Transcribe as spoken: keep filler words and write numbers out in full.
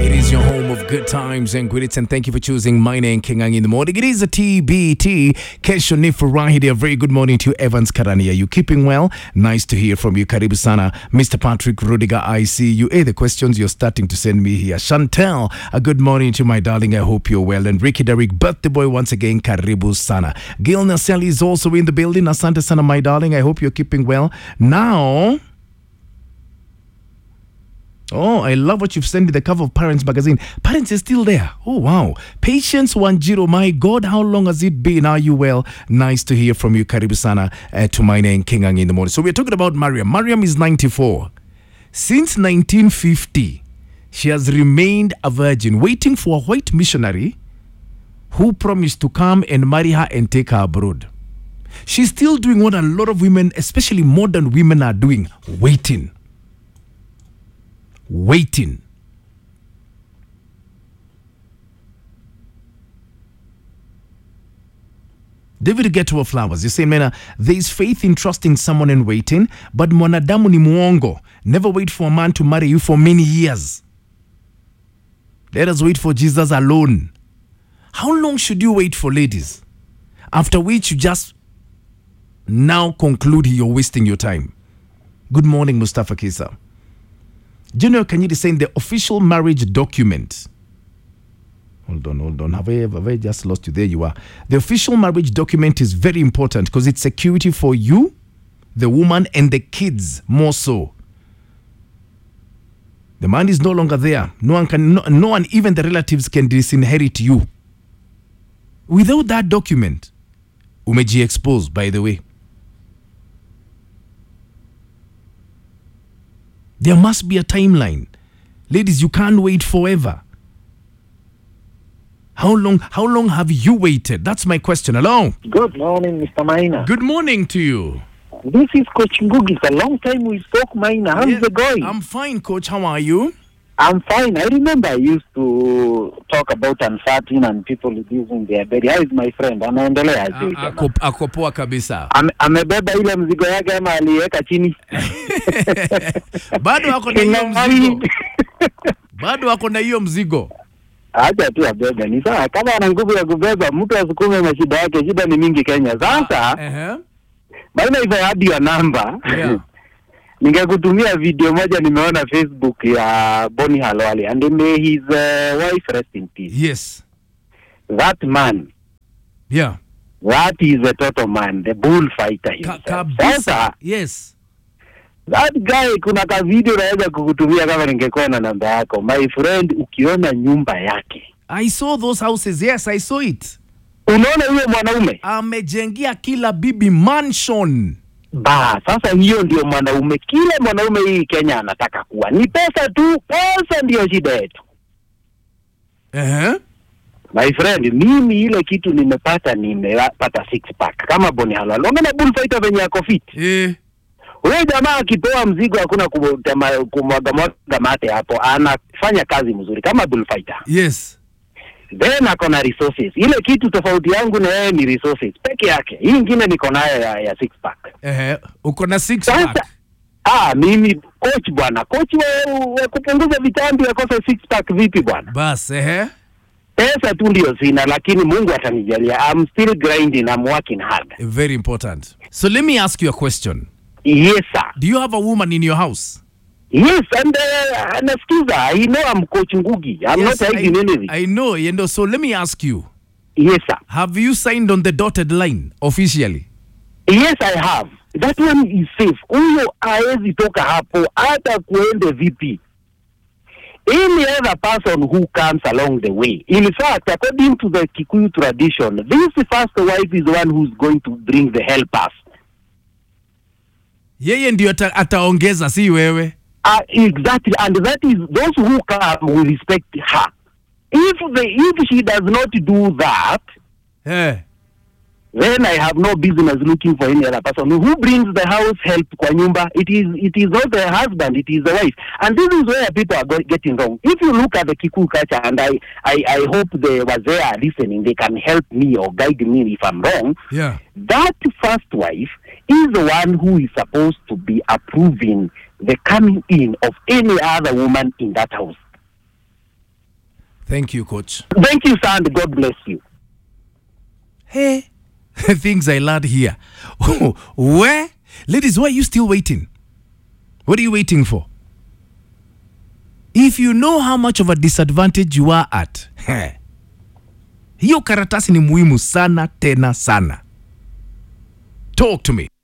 It is your home of good times and good hits, and thank you for choosing my name, Kingang in the morning. It is a T B T. Kesho ni furahi. A very good morning to you, Evans Karani. Are you keeping well? Nice to hear from you, Karibu Sana. Mister Patrick Rudiger, I see you. Hey, the questions you're starting to send me here. Chantel, a good morning to my darling. I hope you're well. And Ricky Derrick, birthday boy, once again, Karibu Sana. Gil Naseli is also in the building. Asante Sana, my darling. I hope you're keeping well. Now... Oh, I love what you've sent me, the cover of Parents magazine. Parents is still there. Oh, wow. Patience one zero. My God, how long has it been? Are you well? Nice to hear from you, Karibu Sana, uh, to my name, Kingang in the morning. So we're talking about Mariam. Mariam is ninety-four. Since nineteen fifty, she has remained a virgin, waiting for a white missionary who promised to come and marry her and take her abroad. She's still doing what a lot of women, especially modern women, are doing, waiting. Waiting. David Ghetto of Flowers, you say, Mena, there is faith in trusting someone and waiting, but mwanadamu ni muongo. Never wait for a man to marry you for many years. Let us wait for Jesus alone. How long should you wait for, ladies? After which you just now conclude you're wasting your time. Good morning, Mustafa Kisa. Junior Kanyidi saying the official marriage document. Hold on, hold on. Have I, have I just lost you? There you are. The official marriage document is very important because it's security for you, the woman, and the kids more so. The man is no longer there. No one can, no, no one, even the relatives, can disinherit you. Without that document, umeji exposed, by the way. There must be a timeline. Ladies, you can't wait forever. How long how long have you waited? That's my question. Hello? Good morning, Mister Maina. Good morning to you. This is Coach Ngugi. It's a long time we spoke, Maina. How's Yes, it going? I'm fine, Coach. How are you? I'm fine. I remember I used to talk about unfatting and people using their belly. How is my friend? Anaendelea aje? Ako ako poa kabisa. Ame- Amebeba ile mzigo yake ama aliweka chini? Bado ako na hiyo mzigo. Bado ako na hiyo mzigo. Acha tu abebe. Ni sawa. Kama ana nguvu ya kubeba, mtu asukume mashida yake. Shida ni mingi Kenya. Sasa, Uh-huh. Maina, if I had your number, Yeah. ningekutumia video moja nimeona Facebook ya Bonnie Halwale, and may his uh, wife rest in peace. Yes. That man, Yeah. that is a total man, the bullfighter himself. Ka- kabisa. Sasa, Yes. that guy, kuna ka video naweza kukutumia kama ningekuwa na namba yako. My friend, ukiona nyumba yake, I saw those houses. Yes, I saw it. unaona yule mwanaume? Amejengia kila bibi mansion. Ba, sasa hiyo ndio mwanaume. Kile mwanaume hii Kenya anataka kuwa. Ni pesa tu, pesa ndio shida yetu. Uh-huh. My friend, mimi ile kitu nimepata, nimepata six pack kama Bonnie Halwale. Unaona bullfighter venye yako fit. Eh. Wewe jamaa akipewa mzigo hakuna kumwaga mwaga mate hapo, anafanya kazi mzuri kama bullfighter. Yes. Then ako na resources. Ile kitu tofauti yangu na yeye ni resources peke yake. Hii nyingine niko nayo ya, ya six pack. Eh, uko na six Sasa, pack. ah, mimi coach bwana, coach wa, wa kupunguza vitambi akosa six pack vipi bwana? Bas, eh. Pesa tu ndio sina, lakini Mungu atanijalia. I'm still grinding, I'm working hard. Very important. So let me ask you a question. Yes sir. Do you have a woman in your house? Yes, and uh, nasikiza, I know I'm Coach Ngugi. I'm Yes, not hiding I, anything. I know, you know. So let me ask you. Yes sir. Have you signed on the dotted line officially? Yes, I have. That one is safe. Huyo haezi toka hapo hata kuende vipi. Any other person who comes along the way. In fact, according to the Kikuyu tradition, this first wife is the one who's going to bring the helpers. Yeye ndio ata, ataongeza, si wewe. Uh, exactly, and that is those who come will respect her. If the if she does not do that, Eh. then I have no business looking for any other person who brings the house help kwa nyumba. It is it is not the husband, it is the wife. And this is where people are go- getting wrong. If you look at the Kikuyu culture, and I, I, I hope they were there listening, they can help me or guide me if I'm wrong. Yeah. That first wife is the one who is supposed to be approving the coming in of any other woman in that house. Thank you, coach. Thank you, sir, and God bless you. Hey, things I learned here. Where? Ladies, why are you still waiting? What are you waiting for? If you know how much of a disadvantage you are at, hiyo karatasi ni muhimu sana tena sana. Talk to me.